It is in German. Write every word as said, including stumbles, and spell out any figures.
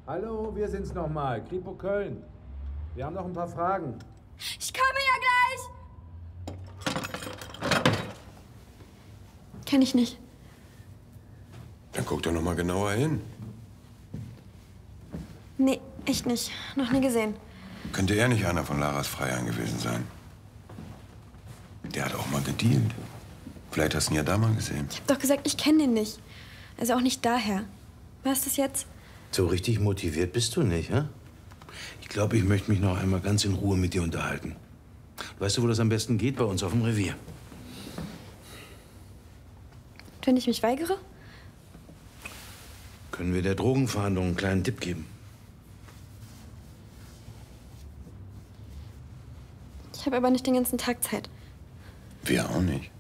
Hallo, wir sind's nochmal. Kripo Köln. Wir haben noch ein paar Fragen. Ich komme ja gleich! Kenn ich nicht. Dann guck doch noch mal genauer hin. Nee, echt nicht. Noch nie gesehen. Könnte er nicht einer von Laras Freiern gewesen sein? Der hat auch mal gedealt. Vielleicht hast du ihn ja da mal gesehen. Ich hab doch gesagt, ich kenne den nicht. Also auch nicht daher. Was ist das jetzt? So richtig motiviert bist du nicht, hä? Ich glaube, ich möchte mich noch einmal ganz in Ruhe mit dir unterhalten. Weißt du, wo das am besten geht? Bei uns auf dem Revier. Wenn ich mich weigere? Können wir der Drogenfahndung einen kleinen Tipp geben? Ich habe aber nicht den ganzen Tag Zeit. Wir auch nicht.